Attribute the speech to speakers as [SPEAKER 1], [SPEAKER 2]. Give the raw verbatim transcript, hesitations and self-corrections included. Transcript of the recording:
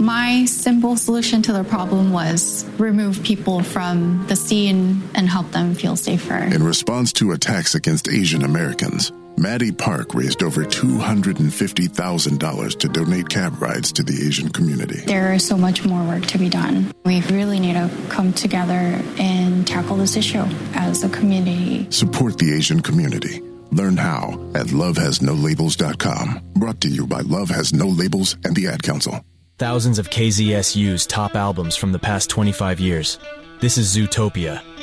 [SPEAKER 1] My simple solution to the problem was remove people from the scene and help them feel safer.
[SPEAKER 2] In response to attacks against Asian Americans, Maddie Park raised over two hundred fifty thousand dollars to donate cab rides to the Asian community.
[SPEAKER 1] There is so much more work to be done. We really need to come together and tackle this issue as a community.
[SPEAKER 2] Support the Asian community. Learn how at love has no labels dot com. Brought to you by Love Has No Labels and the Ad Council.
[SPEAKER 3] Thousands of K Z S U's top albums from the past twenty-five years. This is Zootopia,